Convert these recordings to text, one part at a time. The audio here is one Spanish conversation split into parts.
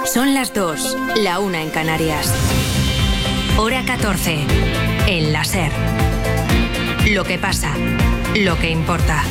Son las 2, la 1 en Canarias. Hora 14, en la SER. Lo que pasa, lo que importa.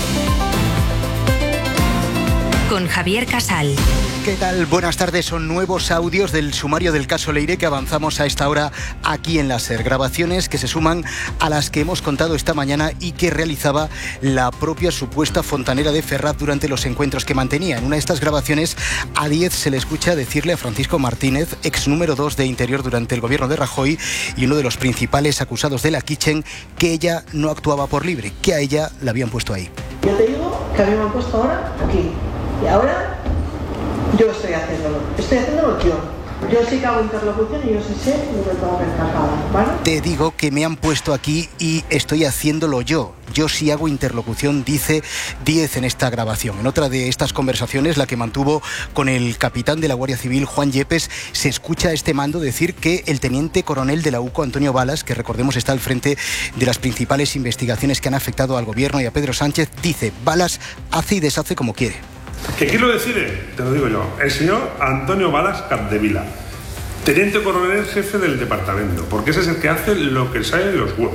Con Javier Casal. ¿Qué tal? Buenas tardes. Son nuevos audios del sumario del caso Leire que avanzamos a esta hora aquí en la SER. Grabaciones que se suman a las que hemos contado esta mañana y que realizaba la propia supuesta fontanera de Ferraz durante los encuentros que mantenía. En una de estas grabaciones, a Díez se le escucha decirle a Francisco Martínez, ex número 2 de Interior durante el gobierno de Rajoy y uno de los principales acusados de la Kitchen, que ella no actuaba por libre, que a ella la habían puesto ahí. Yo te digo que a mí me han puesto ahora aquí. Y ahora yo estoy haciéndolo yo. Yo sí que hago interlocución y yo sí sé lo que tengo que encajar, ¿vale? Te digo que me han puesto aquí y estoy haciéndolo yo. Yo sí hago interlocución, dice Díez en esta grabación. En otra de estas conversaciones, la que mantuvo con el capitán de la Guardia Civil, Juan Yepes, se escucha a este mando decir que el teniente coronel de la UCO, Antonio Balas, que recordemos está al frente de las principales investigaciones que han afectado al gobierno y a Pedro Sánchez, dice: Balas hace y deshace como quiere. ¿Que quién lo decide? Te lo digo yo, el señor Antonio Balas Capdevila, teniente coronel jefe del departamento, porque ese es el que hace lo que sale de los huevos.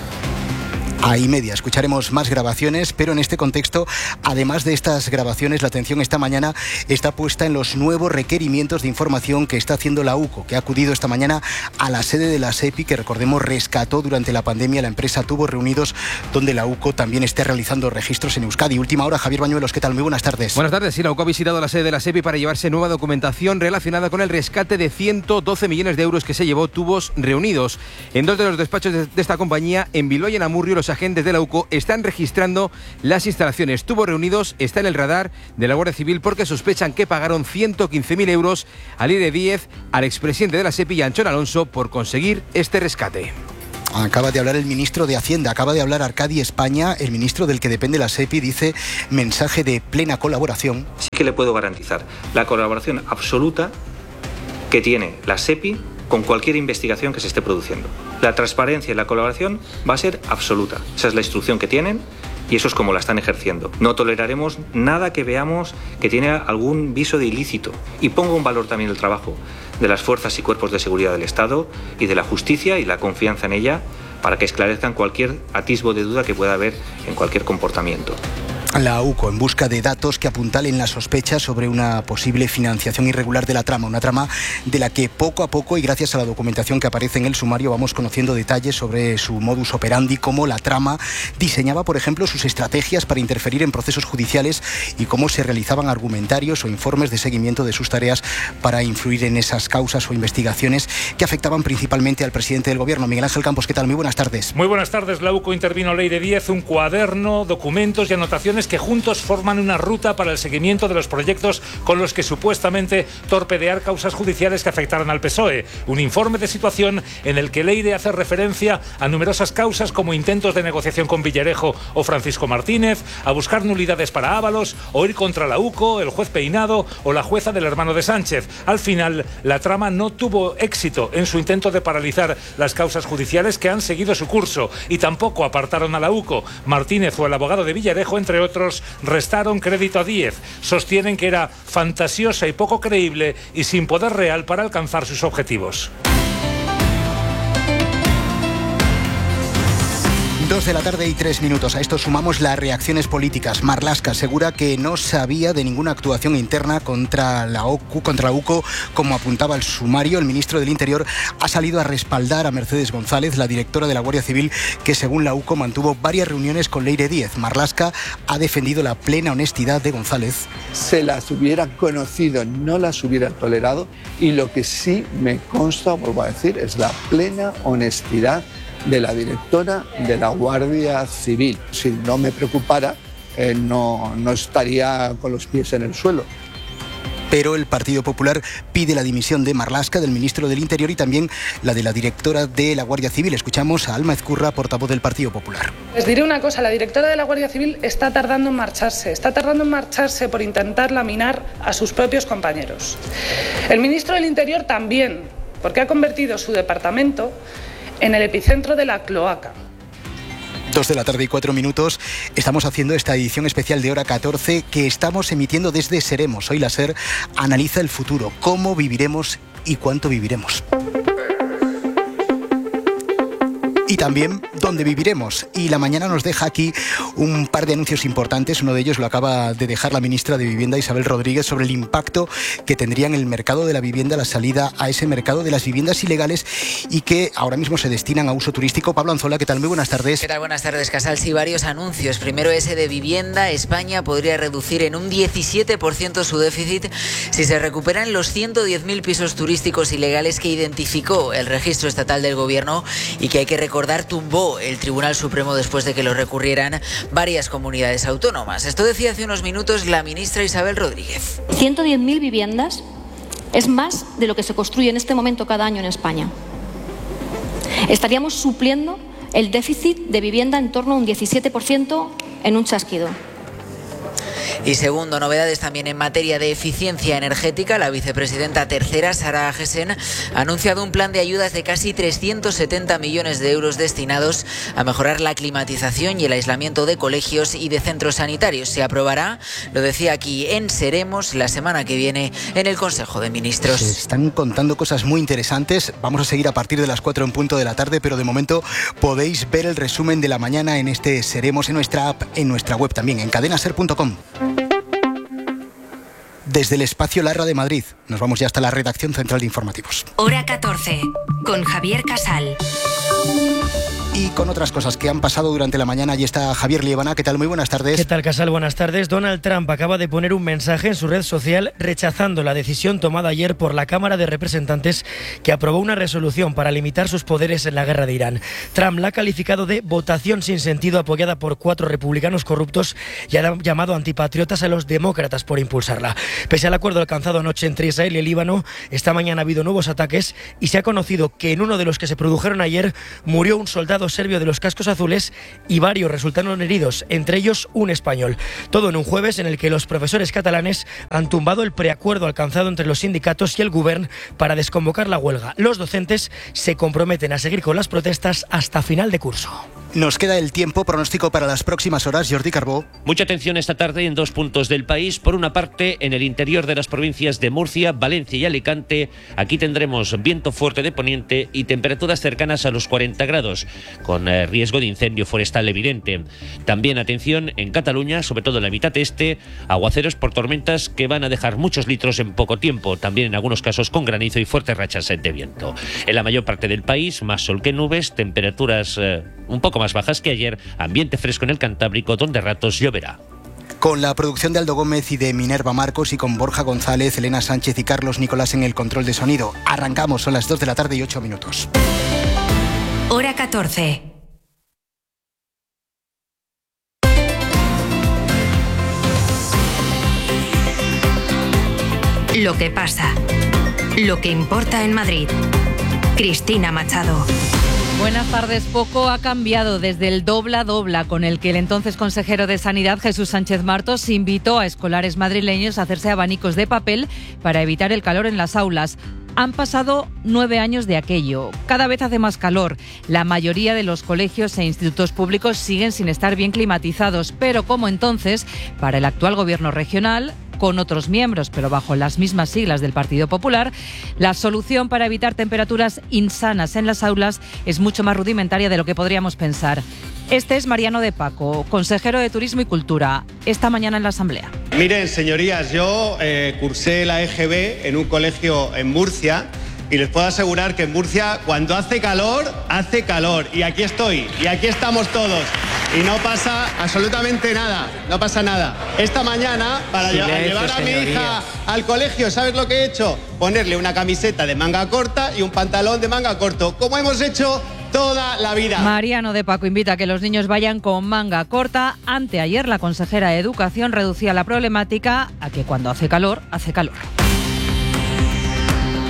Ahí media, escucharemos más grabaciones, pero en este contexto, además de estas grabaciones, la atención esta mañana está puesta en los nuevos requerimientos de información que está haciendo la UCO, que ha acudido esta mañana a la sede de la SEPI, que recordemos rescató durante la pandemia la empresa Tubos Reunidos, donde la UCO también está realizando registros en Euskadi. Última hora, Javier Bañuelos, ¿qué tal? Muy buenas tardes. Buenas tardes, sí, la UCO ha visitado la sede de la SEPI para llevarse nueva documentación relacionada con el rescate de 112 millones de euros que se llevó Tubos Reunidos. En dos de los despachos de esta compañía, en Bilbao y en Amurrio, los agentes de la UCO están registrando las instalaciones. Tubos Reunidos está en el radar de la Guardia Civil porque sospechan que pagaron 115.000 euros al Leire Díez, al expresidente de la SEPI y a Anchón Alonso por conseguir este rescate. Acaba de hablar el ministro de Hacienda, acaba de hablar Arcadi España, el ministro del que depende la SEPI, dice mensaje de plena colaboración. Sí que le puedo garantizar la colaboración absoluta que tiene la SEPI con cualquier investigación que se esté produciendo. La transparencia y la colaboración va a ser absoluta. Esa es la instrucción que tienen y eso es como la están ejerciendo. No toleraremos nada que veamos que tiene algún viso de ilícito. Y pongo en valor también el trabajo de las fuerzas y cuerpos de seguridad del Estado y de la justicia y la confianza en ella para que esclarezcan cualquier atisbo de duda que pueda haber en cualquier comportamiento. La UCO en busca de datos que apuntalen la sospecha sobre una posible financiación irregular de la trama, una trama de la que poco a poco y gracias a la documentación que aparece en el sumario vamos conociendo detalles sobre su modus operandi, cómo la trama diseñaba, por ejemplo, sus estrategias para interferir en procesos judiciales y cómo se realizaban argumentarios o informes de seguimiento de sus tareas para influir en esas causas o investigaciones que afectaban principalmente al presidente del gobierno. Miguel Ángel Campos, ¿qué tal? Muy buenas tardes. Muy buenas tardes. La UCO intervino Leire Díez, un cuaderno, documentos y anotaciones que juntos forman una ruta para el seguimiento de los proyectos con los que supuestamente torpedear causas judiciales que afectaron al PSOE. Un informe de situación en el que Leire hace referencia a numerosas causas como intentos de negociación con Villarejo o Francisco Martínez, a buscar nulidades para Ábalos o ir contra la UCO, el juez Peinado o la jueza del hermano de Sánchez. Al final, la trama no tuvo éxito en su intento de paralizar las causas judiciales que han seguido su curso y tampoco apartaron a la UCO. Martínez o el abogado de Villarejo, entre otros, restaron crédito a Díez. Sostienen que era fantasiosa y poco creíble y sin poder real para alcanzar sus objetivos. 2 de la tarde y 3 minutos. A esto sumamos las reacciones políticas. Marlaska asegura que no sabía de ninguna actuación interna contra la UCO, como apuntaba el sumario. El ministro del Interior ha salido a respaldar a Mercedes González, la directora de la Guardia Civil, que según la UCO mantuvo varias reuniones con Leire Díez. Marlaska ha defendido la plena honestidad de González. Se las hubieran conocido, no las hubieran tolerado, y lo que sí me consta, vuelvo a decir, es la plena honestidad de la directora de la Guardia Civil. Si no me preocupara, no estaría con los pies en el suelo. Pero el Partido Popular pide la dimisión de Marlaska, del ministro del Interior, y también la de la directora de la Guardia Civil. Escuchamos a Alma Ezcurra, portavoz del Partido Popular. Les diré una cosa, la directora de la Guardia Civil está tardando en marcharse por intentar laminar a sus propios compañeros. El ministro del Interior también, porque ha convertido su departamento en el epicentro de la cloaca. 2:04 p.m. Estamos haciendo esta edición especial de Hora 14 que estamos emitiendo desde Seremos. Hoy la SER analiza el futuro, cómo viviremos y cuánto viviremos. Y también dónde viviremos. Y la mañana nos deja aquí un par de anuncios importantes. Uno de ellos lo acaba de dejar la ministra de Vivienda, Isabel Rodríguez, sobre el impacto que tendría en el mercado de la vivienda la salida a ese mercado de las viviendas ilegales y que ahora mismo se destinan a uso turístico. Pablo Anzola, ¿qué tal? Muy buenas tardes. ¿Qué tal? Buenas tardes, Casal. Sí, varios anuncios. Primero ese de vivienda. España podría reducir en un 17% su déficit si se recuperan los 110.000 pisos turísticos ilegales que identificó el registro estatal del gobierno y que hay que recordar tumbó el Tribunal Supremo después de que lo recurrieran varias comunidades autónomas. Esto decía hace unos minutos la ministra Isabel Rodríguez. 110.000 viviendas es más de lo que se construye en este momento cada año en España. Estaríamos supliendo el déficit de vivienda en torno a un 17% en un chasquido. Y segundo, novedades también en materia de eficiencia energética. La vicepresidenta tercera, Sara Agesen, ha anunciado un plan de ayudas de casi 370 millones de euros destinados a mejorar la climatización y el aislamiento de colegios y de centros sanitarios. Se aprobará, lo decía aquí en Seremos, la semana que viene en el Consejo de Ministros. Se están contando cosas muy interesantes. Vamos a seguir a partir de las 4 p.m, pero de momento podéis ver el resumen de la mañana en este Seremos, en nuestra app, en nuestra web también, en cadenaser.com. Desde el espacio Larra de Madrid, nos vamos ya hasta la redacción central de informativos. Hora 14, con Javier Casal. Y con otras cosas que han pasado durante la mañana, allí está Javier Liébana. ¿Qué tal? Muy buenas tardes. ¿Qué tal, Casal? Buenas tardes. Donald Trump acaba de poner un mensaje en su red social rechazando la decisión tomada ayer por la Cámara de Representantes que aprobó una resolución para limitar sus poderes en la guerra de Irán. Trump la ha calificado de votación sin sentido apoyada por 4 republicanos corruptos y ha llamado antipatriotas a los demócratas por impulsarla. Pese al acuerdo alcanzado anoche entre Israel y el Líbano, esta mañana ha habido nuevos ataques y se ha conocido que en uno de los que se produjeron ayer murió un soldado serbio de los cascos azules y varios resultaron heridos, entre ellos un español. Todo en un jueves en el que los profesores catalanes han tumbado el preacuerdo alcanzado entre los sindicatos y el Govern para desconvocar la huelga. Los docentes se comprometen a seguir con las protestas hasta final de curso. Nos queda el tiempo. Pronóstico para las próximas horas, Jordi Carbó. Mucha atención esta tarde en 2 puntos del país. Por una parte, en el interior de las provincias de Murcia, Valencia y Alicante. Aquí tendremos viento fuerte de poniente y temperaturas cercanas a los 40 grados, con riesgo de incendio forestal evidente. También atención en Cataluña, sobre todo en la mitad este, aguaceros por tormentas que van a dejar muchos litros en poco tiempo, también en algunos casos con granizo y fuertes rachas de viento. En la mayor parte del país, más sol que nubes, temperaturas un poco más bajas que ayer, ambiente fresco en el Cantábrico, donde a ratos lloverá. Con la producción de Aldo Gómez y de Minerva Marcos y con Borja González, Elena Sánchez y Carlos Nicolás en el control de sonido. Arrancamos, son las 2:08 p.m. Hora 14. Lo que pasa. Lo que importa en Madrid. Cristina Machado. Buenas tardes. Poco ha cambiado desde el dobla-dobla con el que el entonces consejero de Sanidad, Jesús Sánchez Martos, invitó a escolares madrileños a hacerse abanicos de papel para evitar el calor en las aulas. Han pasado 9 años de aquello. Cada vez hace más calor. La mayoría de los colegios e institutos públicos siguen sin estar bien climatizados, pero como entonces, para el actual gobierno regional, con otros miembros, pero bajo las mismas siglas del Partido Popular, la solución para evitar temperaturas insanas en las aulas es mucho más rudimentaria de lo que podríamos pensar. Este es Mariano de Paco, consejero de Turismo y Cultura, esta mañana en la Asamblea. Miren, señorías, yo cursé la EGB en un colegio en Murcia y les puedo asegurar que en Murcia cuando hace calor, y aquí estoy, y aquí estamos todos. Y no pasa absolutamente nada, no pasa nada. Esta mañana, para llevar a mi hija al colegio, ¿sabes lo que he hecho? Ponerle una camiseta de manga corta y un pantalón de manga corto, como hemos hecho toda la vida. Mariano de Paco invita a que los niños vayan con manga corta. Anteayer la consejera de Educación reducía la problemática a que cuando hace calor, hace calor.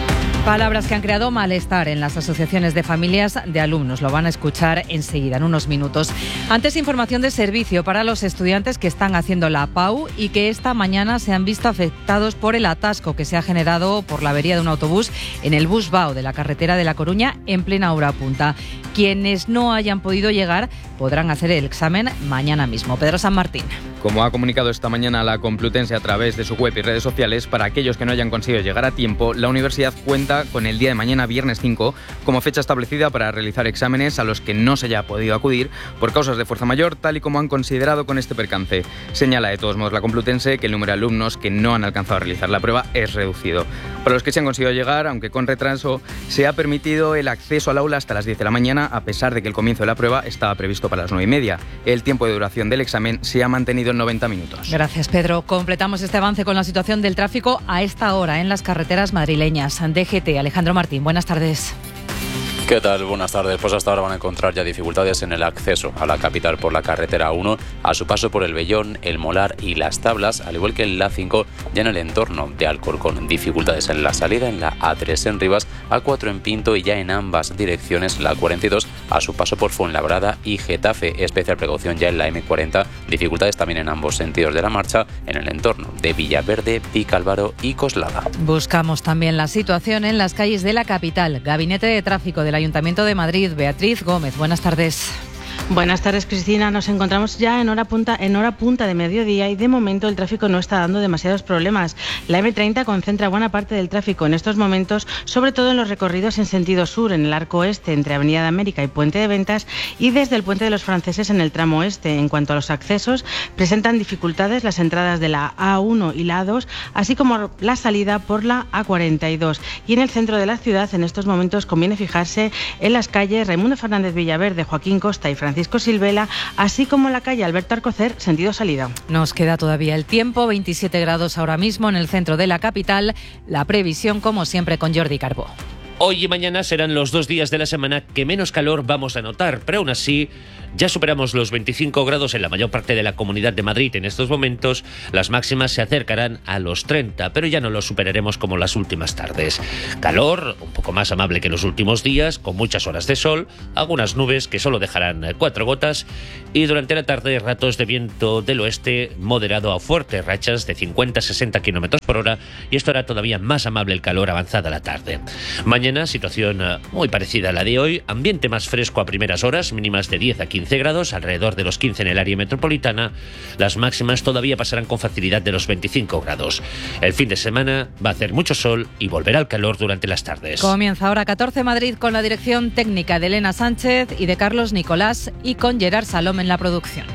Palabras que han creado malestar en las asociaciones de familias de alumnos. Lo van a escuchar enseguida, en unos minutos. Antes, información de servicio para los estudiantes que están haciendo la PAU y que esta mañana se han visto afectados por el atasco que se ha generado por la avería de un autobús en el Busbao de la carretera de La Coruña en plena hora punta. Quienes no hayan podido llegar podrán hacer el examen mañana mismo. Pedro San Martín. Como ha comunicado esta mañana la Complutense a través de su web y redes sociales, para aquellos que no hayan conseguido llegar a tiempo, la universidad cuenta con el día de mañana, viernes 5, como fecha establecida para realizar exámenes a los que no se haya podido acudir por causas de fuerza mayor, tal y como han considerado con este percance. Señala de todos modos la Complutense que el número de alumnos que no han alcanzado a realizar la prueba es reducido. Para los que se han conseguido llegar, aunque con retraso, se ha permitido el acceso al aula hasta las 10 de la mañana, a pesar de que el comienzo de la prueba estaba previsto para las 9:30. El tiempo de duración del examen se ha mantenido en 90 minutos. Gracias, Pedro. Completamos este avance con la situación del tráfico a esta hora en las carreteras madrileñas. DGT, Alejandro Martín, buenas tardes. ¿Qué tal? Buenas tardes. Pues hasta ahora van a encontrar ya dificultades en el acceso a la capital por la carretera 1, a su paso por el Vellón, el Molar y Las Tablas, al igual que en la 5, ya en el entorno de Alcorcón. Dificultades en la salida en la A3 en Rivas, A4 en Pinto y ya en ambas direcciones la 42, a su paso por Fuenlabrada y Getafe. Especial precaución ya en la M40. Dificultades también en ambos sentidos de la marcha en el entorno de Villaverde, Vicálvaro y Coslada. Buscamos también la situación en las calles de la capital. Gabinete de Tráfico del Ayuntamiento de Madrid, Beatriz Gómez. Buenas tardes. Buenas tardes, Cristina. Nos encontramos ya en hora punta de mediodía y de momento el tráfico no está dando demasiados problemas. La M30 concentra buena parte del tráfico en estos momentos, sobre todo en los recorridos en sentido sur, en el arco oeste entre Avenida de América y Puente de Ventas, y desde el Puente de los Franceses en el tramo oeste. En cuanto a los accesos, presentan dificultades las entradas de la A1 y la A2, así como la salida por la A42. Y en el centro de la ciudad, en estos momentos, conviene fijarse en las calles Raimundo Fernández Villaverde, Joaquín Costa y Francisco Silvela, así como la calle Alberto Alcocer, sentido salida. Nos queda todavía el tiempo, 27 grados ahora mismo en el centro de la capital. La previsión, como siempre, con Jordi Carbó. Hoy y mañana serán los 2 días de la semana que menos calor vamos a notar, pero aún así ya superamos los 25 grados en la mayor parte de la Comunidad de Madrid en estos momentos. Las máximas se acercarán a los 30, pero ya no los superaremos como las últimas tardes. Calor, un poco más amable que los últimos días, con muchas horas de sol, algunas nubes que solo dejarán 4 gotas y durante la tarde ratos de viento del oeste moderado a fuerte, rachas de 50-60 km por hora, y esto hará todavía más amable el calor avanzada la tarde. Mañana, situación muy parecida a la de hoy, ambiente más fresco a primeras horas, mínimas de 10 a 15 grados, alrededor de los 15 en el área metropolitana. Las máximas todavía pasarán con facilidad de los 25 grados. El fin de semana va a hacer mucho sol y volverá el calor durante las tardes. Comienza ahora 14 Madrid con la dirección técnica de Elena Sánchez y de Carlos Nicolás y con Gerard Salom en la producción.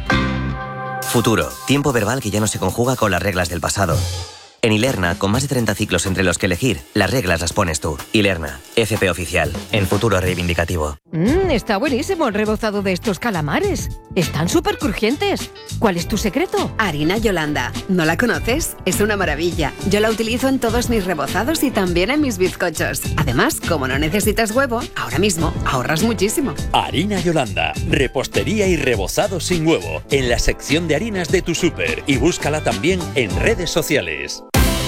Futuro, tiempo verbal que ya no se conjuga con las reglas del pasado. En Ilerna, con más de 30 ciclos entre los que elegir, las reglas las pones tú. Ilerna, FP oficial, en futuro reivindicativo. Está buenísimo el rebozado de estos calamares. Están súper crujientes. ¿Cuál es tu secreto? Harina Yolanda. ¿No la conoces? Es una maravilla. Yo la utilizo en todos mis rebozados y también en mis bizcochos. Además, como no necesitas huevo, ahora mismo ahorras muchísimo. Harina Yolanda. Repostería y rebozado sin huevo. En la sección de harinas de tu súper. Y búscala también en redes sociales.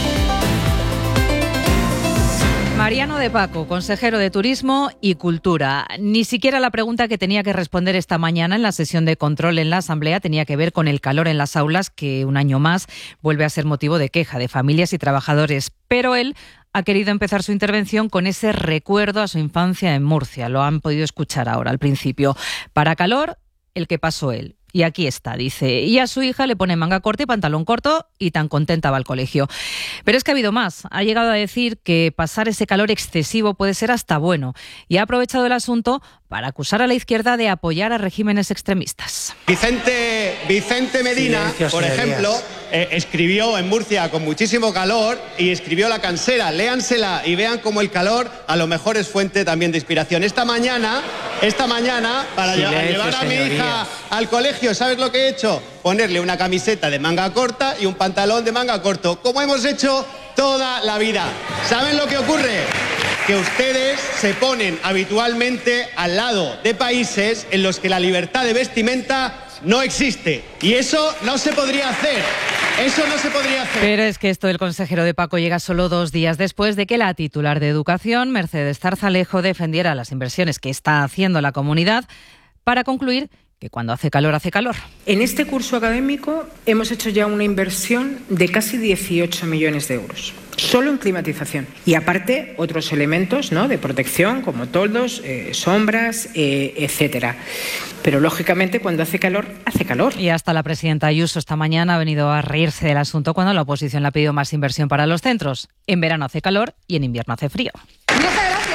Mariano de Paco, consejero de Turismo y Cultura. Ni siquiera la pregunta que tenía que responder esta mañana en la sesión de control en la Asamblea tenía que ver con el calor en las aulas, que un año más vuelve a ser motivo de queja de familias y trabajadores. Pero él ha querido empezar su intervención con ese recuerdo a su infancia en Murcia. Lo han podido escuchar ahora al principio. Para calor, el que pasó él. Y aquí está, dice, y a su hija le pone manga corta y pantalón corto y tan contenta va al colegio. Pero es que ha habido más. Ha llegado a decir que pasar ese calor excesivo puede ser hasta bueno y ha aprovechado el asunto para acusar a la izquierda de apoyar a regímenes extremistas. Vicente Medina, Silencio, por ejemplo, escribió en Murcia con muchísimo calor y escribió La Cansera. Léansela y vean cómo el calor a lo mejor es fuente también de inspiración. Esta mañana, para llevar a mi hija al colegio, ¿sabes lo que he hecho? Ponerle una camiseta de manga corta y un pantalón de manga corto, como hemos hecho toda la vida. ¿Saben lo que ocurre? Que ustedes se ponen habitualmente al lado de países en los que la libertad de vestimenta no existe. Y eso no se podría hacer. Eso no se podría hacer. Pero es que esto del consejero de Paco llega solo 2 días después de que la titular de Educación, Mercedes Zarzalejo, defendiera las inversiones que está haciendo la comunidad para concluir que cuando hace calor, hace calor. En este curso académico hemos hecho ya una inversión de casi 18 millones de euros, solo en climatización. Y aparte, otros elementos, ¿no?, de protección, como toldos, sombras, etcétera. Pero lógicamente cuando hace calor, hace calor. Y hasta la presidenta Ayuso esta mañana ha venido a reírse del asunto cuando la oposición le ha pedido más inversión para los centros. En verano hace calor y en invierno hace frío. Me hace gracia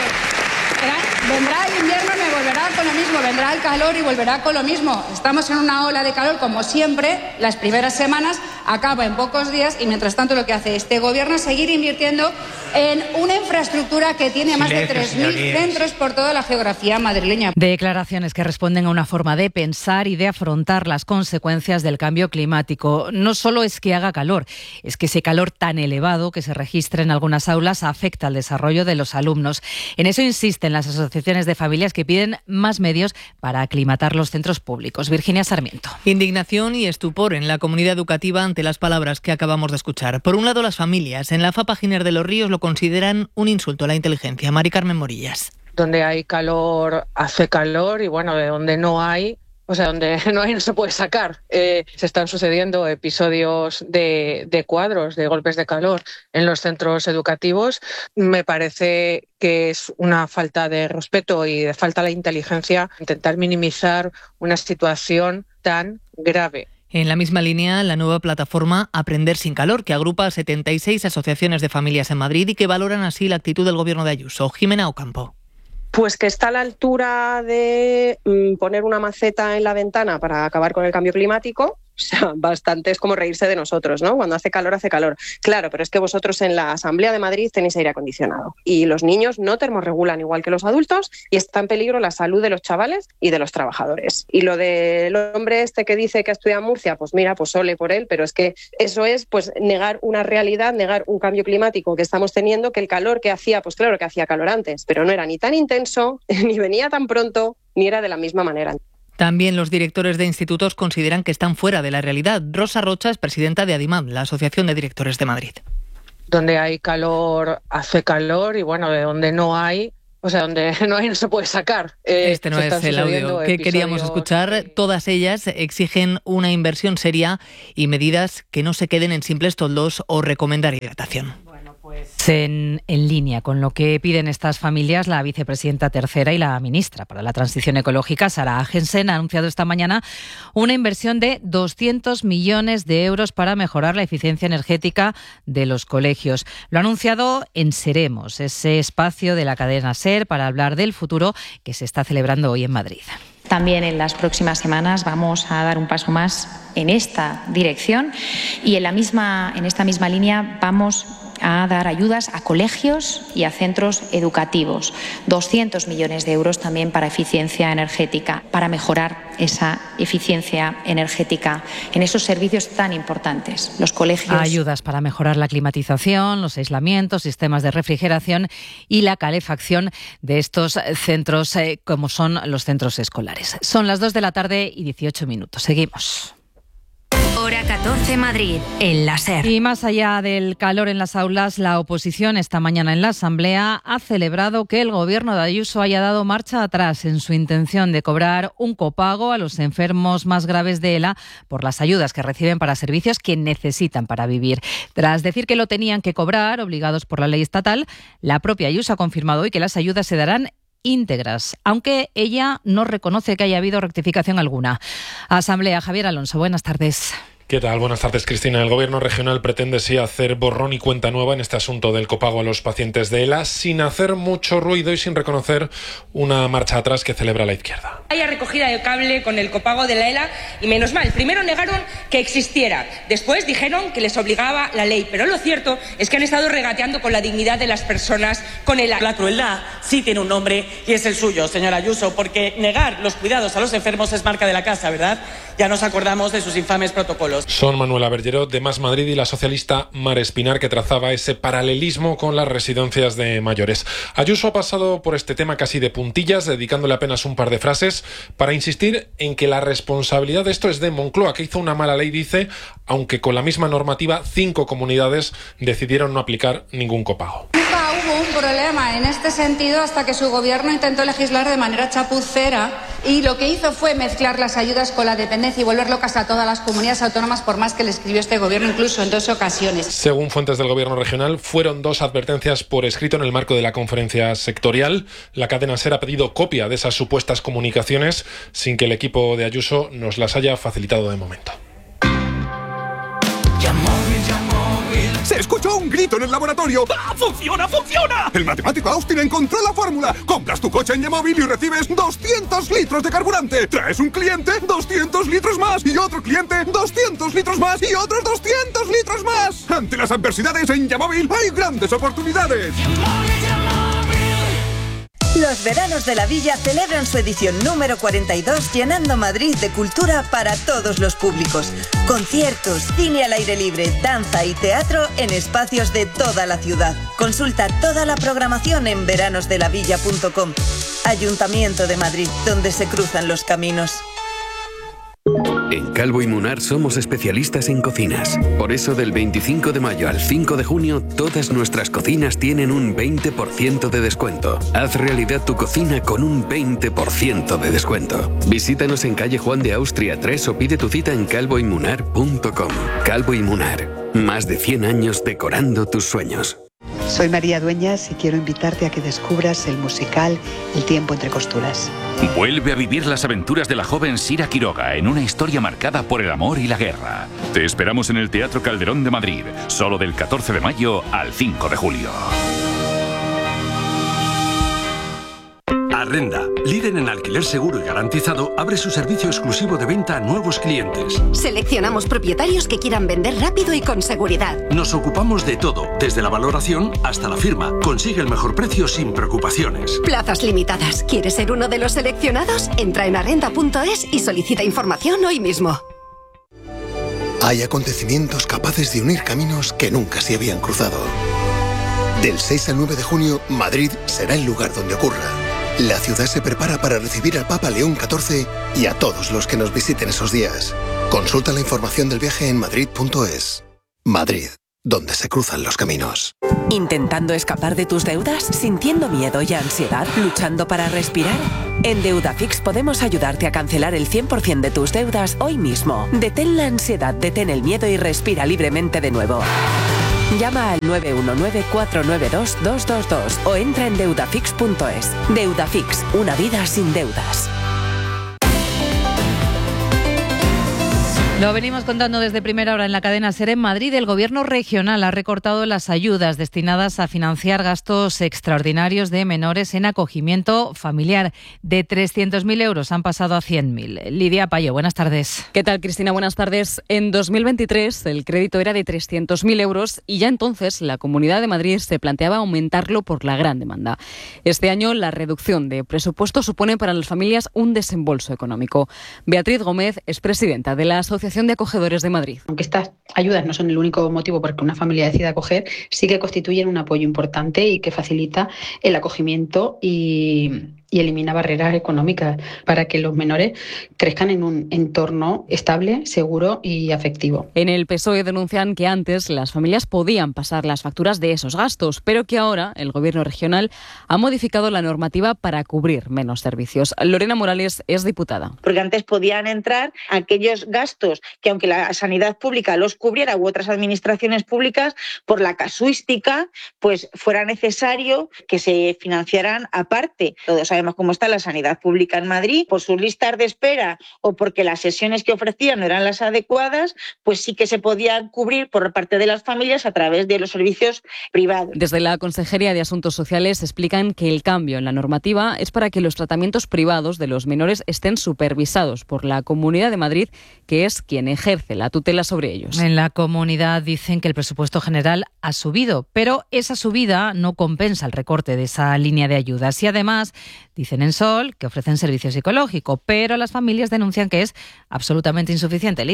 porque vendrá el invierno y me volverá con lo mismo, vendrá el calor y volverá con lo mismo. Estamos en una ola de calor como siempre, las primeras semanas, acaba en pocos días y mientras tanto lo que hace este gobierno es seguir invirtiendo en una infraestructura que tiene más de 3.000 centros por toda la geografía madrileña. Declaraciones que responden a una forma de pensar y de afrontar las consecuencias del cambio climático. No solo es que haga calor, es que ese calor tan elevado que se registra en algunas aulas afecta al desarrollo de los alumnos. En eso insisten las asociaciones de familias que piden más medios para aclimatar los centros públicos. Virginia Sarmiento. Indignación y estupor en la comunidad educativa ante las palabras que acabamos de escuchar. Por un lado, las familias. En la FAPA Giner de los Ríos lo consideran un insulto a la inteligencia. Mari Carmen Morillas. Donde hay calor, hace calor y bueno, de donde no hay, o sea, donde no hay no se puede sacar. Se están sucediendo episodios de cuadros, de golpes de calor en los centros educativos. Me parece que es una falta de respeto y de falta de inteligencia intentar minimizar una situación tan grave. En la misma línea, la nueva plataforma Aprender sin Calor, que agrupa a 76 asociaciones de familias en Madrid y que valoran así la actitud del gobierno de Ayuso. Jimena Ocampo. Pues que está a la altura de poner una maceta en la ventana para acabar con el cambio climático. O sea, bastante es como reírse de nosotros, ¿no? Cuando hace calor, hace calor. Claro, pero es que vosotros en la Asamblea de Madrid tenéis aire acondicionado. Y los niños no termorregulan igual que los adultos y está en peligro la salud de los chavales y de los trabajadores. Y lo del hombre este que dice que ha estudiado en Murcia, pues mira, pues ole por él, pero es que eso es pues negar una realidad, negar un cambio climático que estamos teniendo, que el calor que hacía, pues claro que hacía calor antes, pero no era ni tan intenso, ni venía tan pronto, ni era de la misma manera. También los directores de institutos consideran que están fuera de la realidad. Rosa Rocha es presidenta de ADIMAD, la Asociación de Directores de Madrid. Donde hay calor, hace calor y bueno, de donde no hay, o sea, donde no hay no se puede sacar. Este no es el audio que queríamos escuchar. Todas ellas exigen una inversión seria y medidas que no se queden en simples toldos o recomendar hidratación. En línea con lo que piden estas familias, la vicepresidenta tercera y la ministra para la Transición Ecológica, Sara Agensen, ha anunciado esta mañana una inversión de 200 millones de euros para mejorar la eficiencia energética de los colegios. Lo ha anunciado en Seremos, ese espacio de la cadena SER para hablar del futuro que se está celebrando hoy en Madrid. También en las próximas semanas vamos a dar un paso más en esta dirección y en esta misma línea vamos a dar ayudas a colegios y a centros educativos. 200 millones de euros también para eficiencia energética, para mejorar esa eficiencia energética en esos servicios tan importantes, los colegios. Ayudas para mejorar la climatización, los aislamientos, sistemas de refrigeración y la calefacción de estos centros, como son los centros escolares. Son las 2 de la tarde y 18 minutos. Seguimos. Hora 14 Madrid, en la SER. Y más allá del calor en las aulas, la oposición esta mañana en la Asamblea ha celebrado que el gobierno de Ayuso haya dado marcha atrás en su intención de cobrar un copago a los enfermos más graves de ELA por las ayudas que reciben para servicios que necesitan para vivir. Tras decir que lo tenían que cobrar, obligados por la ley estatal, la propia Ayuso ha confirmado hoy que las ayudas se darán íntegras, aunque ella no reconoce que haya habido rectificación alguna. Asamblea, Javier Alonso, buenas tardes. ¿Qué tal? Buenas tardes, Cristina. El Gobierno regional pretende sí hacer borrón y cuenta nueva en este asunto del copago a los pacientes de ELA, sin hacer mucho ruido y sin reconocer una marcha atrás que celebra la izquierda. Haya recogida de cable con el copago de la ELA y menos mal. Primero negaron que existiera, después dijeron que les obligaba la ley, pero lo cierto es que han estado regateando con la dignidad de las personas con ELA. La crueldad sí tiene un nombre y es el suyo, señora Ayuso, porque negar los cuidados a los enfermos es marca de la casa, ¿verdad? Ya nos acordamos de sus infames protocolos. protocolos. Son Manuela Bergerot de Más Madrid y la socialista Mar Espinar, que trazaba ese paralelismo con las residencias de mayores. Ayuso ha pasado por este tema casi de puntillas, dedicándole apenas un par de frases para insistir en que la responsabilidad de esto es de Moncloa, que hizo una mala ley, dice, aunque con la misma normativa 5 comunidades decidieron no aplicar ningún copago. Nunca hubo un problema en este sentido hasta que su gobierno intentó legislar de manera chapucera y lo que hizo fue mezclar las ayudas con la dependencia y volver locas a todas las comunidades autónomas, por más que le escribió este gobierno incluso en 2 ocasiones. Según fuentes del gobierno regional, fueron 2 advertencias por escrito en el marco de la conferencia sectorial. La cadena SER ha pedido copia de esas supuestas comunicaciones sin que el equipo de Ayuso nos las haya facilitado de momento. ¡Se escuchó un grito en el laboratorio! ¡Ah, funciona, funciona! El matemático Austin encontró la fórmula. Compras tu coche en Yamóvil y recibes 200 litros de carburante. Traes un cliente, 200 litros más. Y otro cliente, 200 litros más. Y otros 200 litros más. Ante las adversidades en Yamóvil hay grandes oportunidades. Los veranos de la Villa celebran su edición número 42, llenando Madrid de cultura para todos los públicos. Conciertos, cine al aire libre, danza y teatro en espacios de toda la ciudad. Consulta toda la programación en veranosdelavilla.com. Ayuntamiento de Madrid, donde se cruzan los caminos. En Calvo y Munar somos especialistas en cocinas. Por eso del 25 de mayo al 5 de junio, todas nuestras cocinas tienen un 20% de descuento. Haz realidad tu cocina con un 20% de descuento. Visítanos en calle Juan de Austria 3 o pide tu cita en calvoymunar.com. Calvo y Munar, más de 100 años decorando tus sueños. Soy María Dueñas y quiero invitarte a que descubras el musical El tiempo entre costuras. Vuelve a vivir las aventuras de la joven Sira Quiroga en una historia marcada por el amor y la guerra. Te esperamos en el Teatro Calderón de Madrid, solo del 14 de mayo al 5 de julio. Arrenda, líder en alquiler seguro y garantizado, abre su servicio exclusivo de venta a nuevos clientes. Seleccionamos propietarios que quieran vender rápido y con seguridad. Nos ocupamos de todo, desde la valoración hasta la firma. Consigue el mejor precio sin preocupaciones. Plazas limitadas. ¿Quieres ser uno de los seleccionados? Entra en arrenda.es y solicita información hoy mismo. Hay acontecimientos capaces de unir caminos que nunca se habían cruzado. Del 6 al 9 de junio, Madrid será el lugar donde ocurra. La ciudad se prepara para recibir al Papa León XIV y a todos los que nos visiten esos días. Consulta la información del viaje en madrid.es. Madrid, donde se cruzan los caminos. ¿Intentando escapar de tus deudas? ¿Sintiendo miedo y ansiedad? ¿Luchando para respirar? En Deudafix podemos ayudarte a cancelar el 100% de tus deudas hoy mismo. Detén la ansiedad, detén el miedo y respira libremente de nuevo. Llama al 919-492-222 o entra en deudafix.es. Deudafix, una vida sin deudas. Lo venimos contando desde primera hora en la cadena SER. En Madrid, el gobierno regional ha recortado las ayudas destinadas a financiar gastos extraordinarios de menores en acogimiento familiar. De 300.000 euros han pasado a 100.000. Lidia Payo, buenas tardes. ¿Qué tal, Cristina? Buenas tardes. En 2023 el crédito era de 300.000 euros y ya entonces la Comunidad de Madrid se planteaba aumentarlo por la gran demanda. Este año la reducción de presupuesto supone para las familias un desembolso económico. Beatriz Gómez es presidenta de la Asociación de Acogedores de Madrid. Aunque estas ayudas no son el único motivo por el que una familia decida acoger, sí que constituyen un apoyo importante y que facilita el acogimiento y elimina barreras económicas para que los menores crezcan en un entorno estable, seguro y afectivo. En el PSOE denuncian que antes las familias podían pasar las facturas de esos gastos, pero que ahora el Gobierno regional ha modificado la normativa para cubrir menos servicios. Lorena Morales es diputada. Porque antes podían entrar aquellos gastos que, aunque la sanidad pública los cubriera u otras administraciones públicas, por la casuística, pues fuera necesario que se financiaran aparte. Todos sabemos cómo está la sanidad pública en Madrid, por sus listas de espera o porque las sesiones que ofrecían no eran las adecuadas, pues sí que se podían cubrir por parte de las familias a través de los servicios privados. Desde la Consejería de Asuntos Sociales explican que el cambio en la normativa es para que los tratamientos privados de los menores estén supervisados por la Comunidad de Madrid, que es quien ejerce la tutela sobre ellos. En la comunidad dicen que el presupuesto general ha subido, pero esa subida no compensa el recorte de esa línea de ayudas. Y además dicen en Sol que ofrecen servicio psicológico, pero las familias denuncian que es absolutamente insuficiente. Lidia.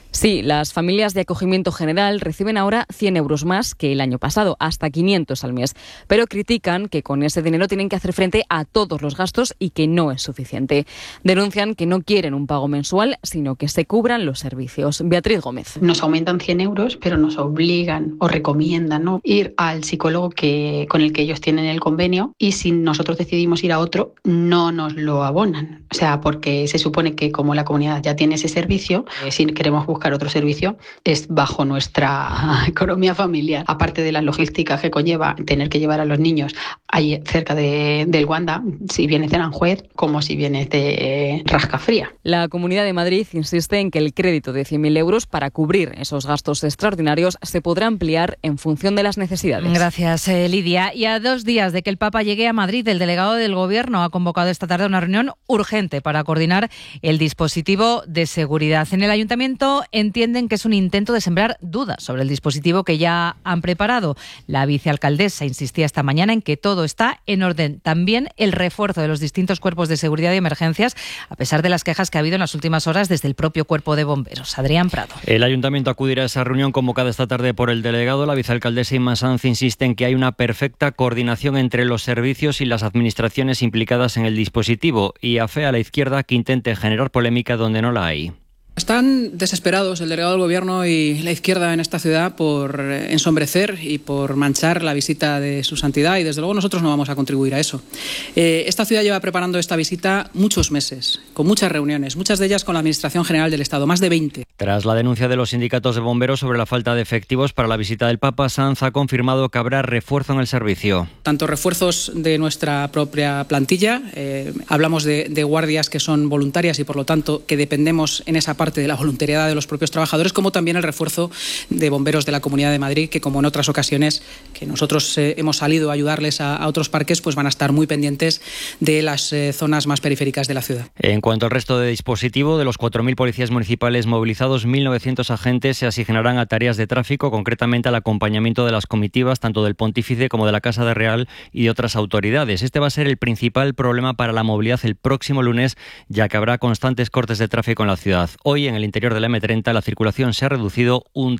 Sí, las familias de acogimiento general reciben ahora 100 euros más que el año pasado, hasta 500 al mes. Pero critican que con ese dinero tienen que hacer frente a todos los gastos y que no es suficiente. Denuncian que no quieren un pago mensual, sino que se cubran los servicios. Beatriz Gómez. Nos aumentan 100 euros, pero nos obligan o recomiendan, ¿no?, ir al psicólogo con el que ellos tienen el convenio, y si nosotros decidimos ir a otro, no nos lo abonan. O sea, porque se supone que como la comunidad ya tiene ese servicio, si queremos buscar otro servicio, es bajo nuestra economía familiar. Aparte de las logísticas que conlleva tener que llevar a los niños ahí cerca del Wanda, si vienes de Aranjuez como si vienes de Rascafría. La Comunidad de Madrid insiste en que el crédito de 100.000 euros para cubrir esos gastos extraordinarios se podrá ampliar en función de las necesidades. Gracias, Lidia. Y a 2 días de que el Papa llegue a Madrid, el delegado del Gobierno ha convocado esta tarde una reunión urgente para coordinar el dispositivo de seguridad. En el Ayuntamiento entienden que es un intento de sembrar dudas sobre el dispositivo que ya han preparado. La vicealcaldesa insistía esta mañana en que todo está en orden. También el refuerzo de los distintos cuerpos de seguridad y emergencias, a pesar de las quejas que ha habido en las últimas horas desde el propio Cuerpo de Bomberos. Adrián Prado. El Ayuntamiento acudirá a esa reunión convocada esta tarde por el delegado. La vicealcaldesa Inma Sanz insiste en que hay una perfecta coordinación entre los servicios y las administraciones implicadas en el dispositivo, y afea a la izquierda que intente generar polémica donde no la hay. Están desesperados el delegado del Gobierno y la izquierda en esta ciudad por ensombrecer y por manchar la visita de su santidad, y desde luego nosotros no vamos a contribuir a eso. Esta ciudad lleva preparando esta visita muchos meses, con muchas reuniones, muchas de ellas con la Administración General del Estado, más de 20. Tras la denuncia de los sindicatos de bomberos sobre la falta de efectivos para la visita del Papa, Sanz ha confirmado que habrá refuerzo en el servicio. Tanto refuerzos de nuestra propia plantilla, hablamos de guardias que son voluntarias y por lo tanto que dependemos en esa parte de la voluntariedad de los propios trabajadores, como también el refuerzo de bomberos de la Comunidad de Madrid, que como en otras ocasiones que nosotros hemos salido a ayudarles a otros parques, pues van a estar muy pendientes de las zonas más periféricas de la ciudad. En cuanto al resto de dispositivo, de los 4.000 policías municipales movilizados, 1.900 agentes se asignarán a tareas de tráfico, concretamente al acompañamiento de las comitivas, tanto del Pontífice como de la Casa de Real y de otras autoridades. Este va a ser el principal problema para la movilidad el próximo lunes, ya que habrá constantes cortes de tráfico en la ciudad. Hoy, en el interior de la M30, la circulación se ha reducido un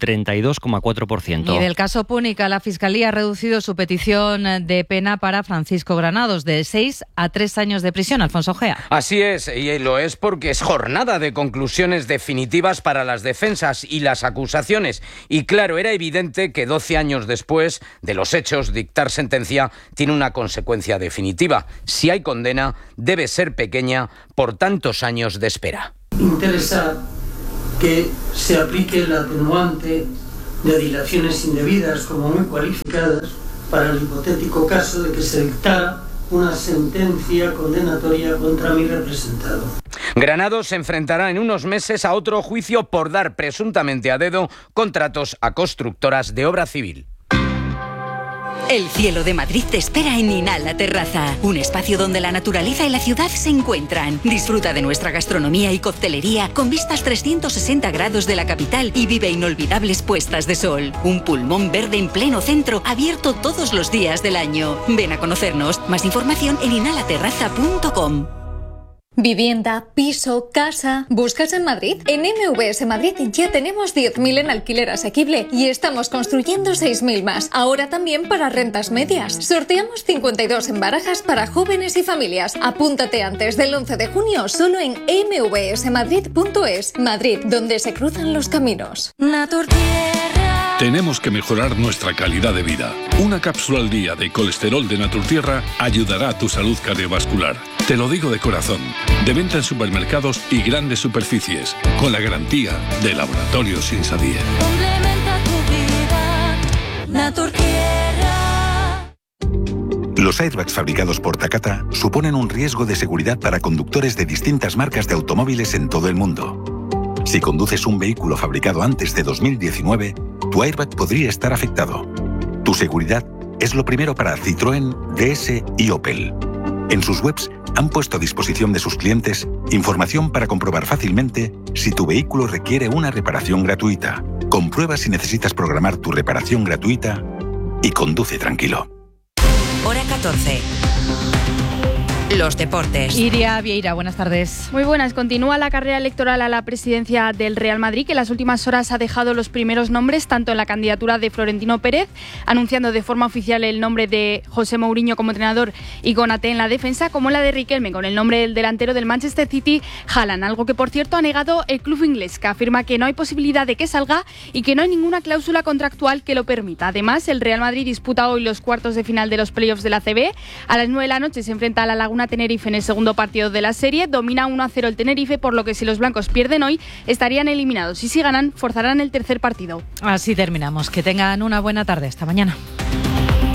32,4%. Y del caso Púnica, la Fiscalía ha reducido su petición de pena para Francisco Granados de 6 a 3 años de prisión. Alfonso Gea. Así es, y lo es porque es jornada de conclusiones definitivas para las defensas y las acusaciones. Y claro, era evidente que 12 años después de los hechos, dictar sentencia tiene una consecuencia definitiva. Si hay condena, debe ser pequeña por tantos años de espera. Interesa que se aplique el atenuante de dilaciones indebidas como muy cualificadas para el hipotético caso de que se dictara una sentencia condenatoria contra mi representado. Granados se enfrentará en unos meses a otro juicio por dar presuntamente a dedo contratos a constructoras de obra civil. El cielo de Madrid te espera en Inala Terraza, un espacio donde la naturaleza y la ciudad se encuentran. Disfruta de nuestra gastronomía y coctelería con vistas 360 grados de la capital y vive inolvidables puestas de sol. Un pulmón verde en pleno centro, abierto todos los días del año. Ven a conocernos. Más información en inalaterraza.com. Vivienda, piso, casa. ¿Buscas en Madrid? En MVS Madrid ya tenemos 10.000 en alquiler asequible y estamos construyendo 6.000 más. Ahora también para rentas medias. Sorteamos 52 en barajas para jóvenes y familias. Apúntate antes del 11 de junio solo en mvsmadrid.es. Madrid, donde se cruzan los caminos. Tenemos que mejorar nuestra calidad de vida. Una cápsula al día de colesterol de Naturtierra ayudará a tu salud cardiovascular. Te lo digo de corazón. De venta en supermercados y grandes superficies, con la garantía de Laboratorios Insadier. Complementa tu vida, Naturtierra. Los airbags fabricados por Takata suponen un riesgo de seguridad para conductores de distintas marcas de automóviles en todo el mundo. Si conduces un vehículo fabricado antes de 2019, tu airbag podría estar afectado. Tu seguridad es lo primero para Citroën, DS y Opel. En sus webs han puesto a disposición de sus clientes información para comprobar fácilmente si tu vehículo requiere una reparación gratuita. Comprueba si necesitas programar tu reparación gratuita y conduce tranquilo. Hora 14. los deportes. Iria Vieira, buenas tardes. Muy buenas. Continúa la carrera electoral a la presidencia del Real Madrid, que en las últimas horas ha dejado los primeros nombres, tanto en la candidatura de Florentino Pérez, anunciando de forma oficial el nombre de José Mourinho como entrenador y Konaté en la defensa, como en la de Riquelme, con el nombre del delantero del Manchester City, Haaland, algo que por cierto ha negado el club inglés, que afirma que no hay posibilidad de que salga y que no hay ninguna cláusula contractual que lo permita. Además, el Real Madrid disputa hoy los cuartos de final de los playoffs de la ACB. A las 9 de la noche se enfrenta a la Laguna Tenerife en el segundo partido de la serie. Domina 1-0 el Tenerife, por lo que si los blancos pierden hoy estarían eliminados, y si ganan forzarán el tercer partido. Así terminamos. Que tengan una buena tarde. Hasta mañana.